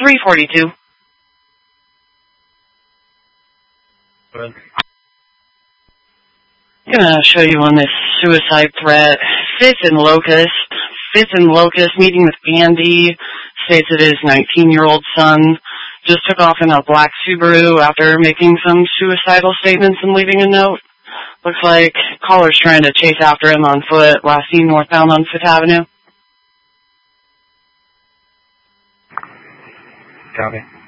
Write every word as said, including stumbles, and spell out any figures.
three forty-two. Good. I'm going to show you on this suicide threat. Fifth and Locust. Fifth and Locust meeting with Andy. States that his nineteen-year-old son just took off in a black Subaru after making some suicidal statements and leaving a note. Looks like caller's trying to chase after him on foot, last seen northbound on Fifth Avenue. Copy.